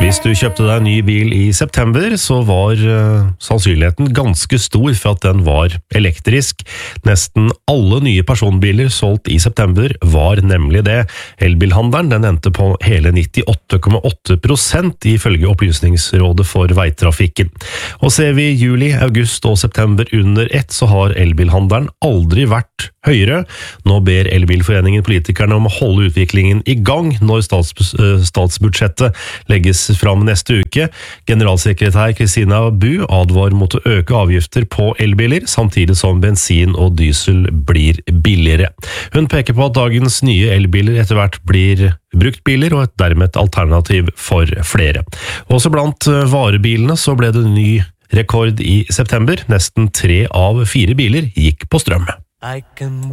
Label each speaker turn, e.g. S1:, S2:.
S1: Hvis du kjøpte deg en ny bil i september, så var sannsynligheten ganske stor for at den var elektrisk. Nesten alle nye personbiler solgt i september var nemlig det. Elbilhandelen den endte på hele 98,8% ifølge Opplysningsrådet for veitrafikken. Og ser vi juli, august og september under ett, så har elbilhandelen aldri vært høyere. Nå ber Elbilforeningen politikerne om å holde utviklingen i gang når statsbudsjettet legges fram neste uke. Generalsekretær Kristina Bu advarer mot å øke avgifter på elbiler, samtidig som bensin og diesel blir billigere. Hun peker på at dagens nye elbiler etter hvert blir bruktbiler og dermed et alternativ for flere. Også blant varebilene så ble det ny rekord i september. Nesten 3 av 4 biler gikk på strøm.